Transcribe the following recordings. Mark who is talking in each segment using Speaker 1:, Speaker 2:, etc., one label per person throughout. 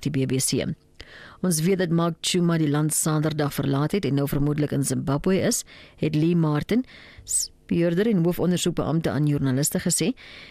Speaker 1: die BBC. Ons weet dat Mark Chuma die land Saterdag verlaat het en nou vermoedelik in Zimbabwe is, het Lee Martin, beheerder en hoofondersoekbeampte aan joernaliste gesê.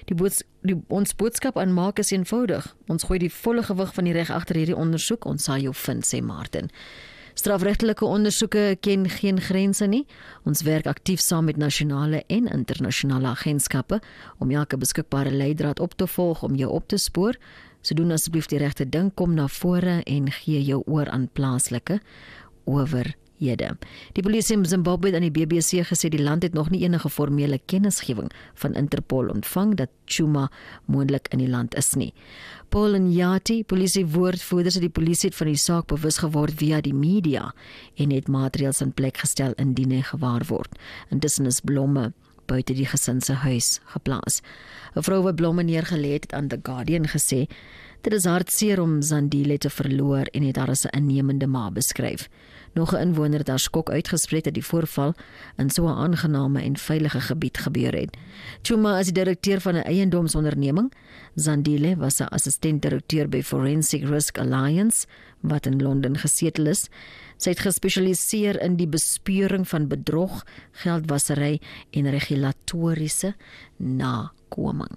Speaker 1: Ons boodskap aan Mark is eenvoudig. Ons gooi die volle gewig van die reg agter hierdie ondersoek. Ons sal jou vind, sê Martin. Strafregtelike ondersoeke ken geen grense nie. Ons werk aktief saam met nasionale en internasionale agentskappe om elke beskikbare leidraad op te volg om jou op te spoor. So doen asseblief die regte ding, kom na vore en gee jou oor aan plaaslike owerhede. Die polisie in Zimbabwe het aan die BBC gesê die land het nog nie enige formele kennisgewing van Interpol ontvang dat Chuma moontlik in die land is nie. Paul Njati, polisiewoordvoerder, sê die polisie het van die saak bewus geword via die media en het maatreëls in plek gestel indien hy gewaar word. Intussen is blomme buite die gesin se huis geplaas. 'n Vrou wat blomme neergelê het aan The Guardian gesê, dit is hartseer om Zandile te verloor en het haar as 'n innemende ma beskryf. Nog 'n inwoner het haar skok uitgespreek dat die voorval in so 'n aangename en veilige gebied gebeur het. Chuma is die direkteur van 'n eiendomsonderneming. Zandile was 'n assistent-direkteur by Forensic Risk Alliance, wat in Londen gesetel is. Sy het gespesialiseer in die bespeuring van bedrog, geldwasery en regulatoriese nakoming.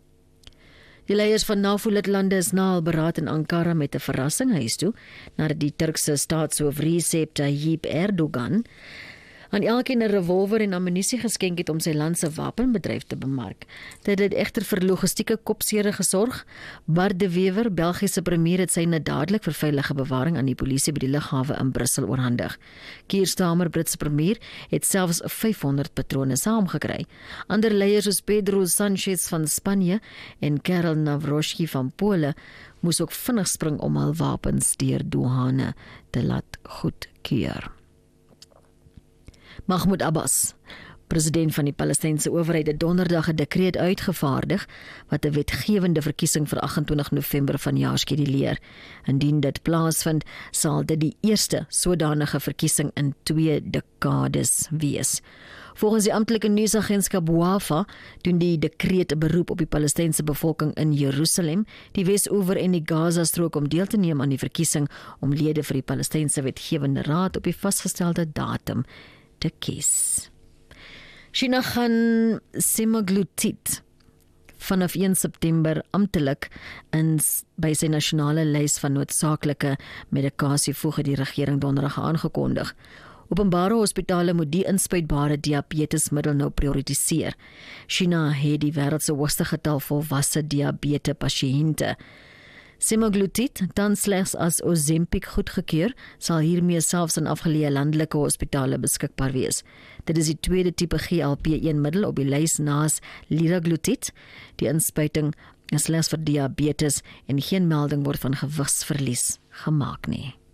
Speaker 1: Die leiers van NAVO-lidlande is na hul beraad in Ankara met 'n verrassing huis toe, nadat die Turkse staatshoof Recep Tayyip Erdogan aan elkeen 'n revolver en ammunisie geskenk het om sy land se wapenbedryf te bemark. Dit het egter vir logistieke kopseere gesorg. Bart de Wever, Belgiese premier, het syne dadelik vir veilige bewaring aan die polisie by die lughawe in Brussel oorhandig. Keir Starmer, Britse premier, het selfs 500 patrone saamgekry. Ander leiers soos Pedro Sanchez van Spanje en Karel Nawrocki van Pole moes ook vinnig spring om hul wapens deur douane te laat goedkeur. Mahmoud Abbas, president van die Palestynse owerheid, het donderdag 'n dekreet uitgevaardig wat 'n wetgewende verkiesing vir 28 November vanjaar skeduleer. Indien dit plaasvind, sal dit die eerste sodanige verkiesing in 2 dekades wees. Volgens die amptelike nuusagentskap Wafa doen die dekreet 'n beroep op die Palestynse bevolking in Jerusalem, die Wes-oewer en die Gaza-strook om deel te neem aan die verkiesing om lede vir die Palestynse wetgewende raad op die vasgestelde datum te kies. China gaan semaglutide vanaf 1 September amptelik by sy nasionale lys van noodsaaklike medikasie voeg, het die regering donderdag aangekondig. Openbare hospitale moet die inspuitbare diabetesmiddel nou prioritiseer. China het die wêreld se hoogste getal volwasse diabetes pasiënte. Semaglutide, dan slegs as Ozempic goedgekeur, sal hiermee selfs in afgeleë landelike hospitale beskikbaar wees. Dit is die tweede tipe GLP-1 middel op die lys naas liraglutide. Die inspuiting is slegs vir diabetes en geen melding word van gewigsverlies gemaak nie.